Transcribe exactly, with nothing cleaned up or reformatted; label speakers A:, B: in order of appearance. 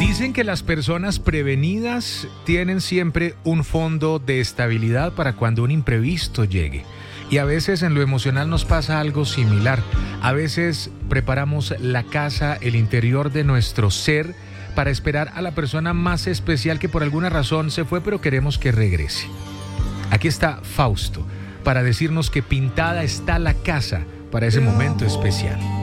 A: Dicen que las personas prevenidas tienen siempre un fondo de estabilidad para cuando un imprevisto llegue. Y a veces en lo emocional nos pasa algo similar. A veces preparamos la casa, el interior de nuestro ser, para esperar a la persona más especial que por alguna razón se fue, pero queremos que regrese. Aquí está Fausto para decirnos que pintada está la casa para ese momento especial.